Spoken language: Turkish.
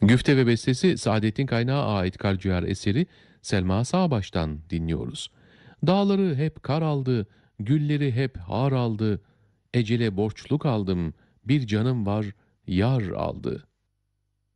Güfte ve bestesi Saadettin Kaynağı ait Karciğer eseri Selma Sağbaş'tan dinliyoruz. Dağları hep kar aldı, gülleri hep har aldı, ecele borçlu kaldım, bir canım var, yar aldı.